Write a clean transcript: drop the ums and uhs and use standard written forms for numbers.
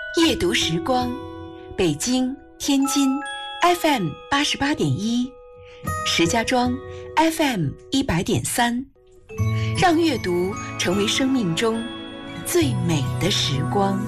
夜读时光，北京、天津 FM 88.1，石家庄 FM 100.3，让阅读成为生命中最美的时光。